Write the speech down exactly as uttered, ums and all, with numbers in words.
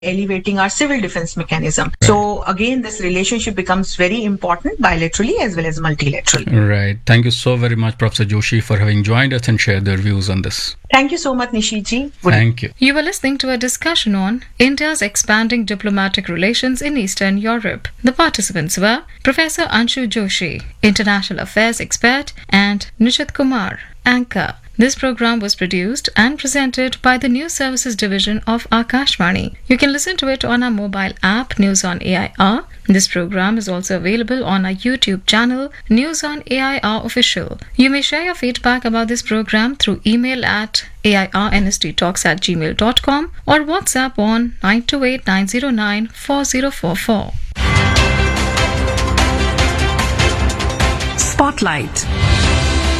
elevating our civil defense mechanism. Right. So again, this relationship becomes very important bilaterally as well as multilaterally. Right. Thank you so very much, Professor Joshi, for having joined us and shared their views on this. Thank you so much, Nishitji. Thank you. You were listening to a discussion on India's expanding diplomatic relations in Eastern Europe. The participants were Professor Anshu Joshi, International Affairs expert, and Nishit Kumar, anchor. This program was produced and presented by the News Services Division of Akashvani. You can listen to it on our mobile app, News on A I R. This program is also available on our YouTube channel, News on A I R Official. You may share your feedback about this program through email at airnsttalks at gmail dot com or WhatsApp on nine two eight nine zero nine four zero four four. Spotlight.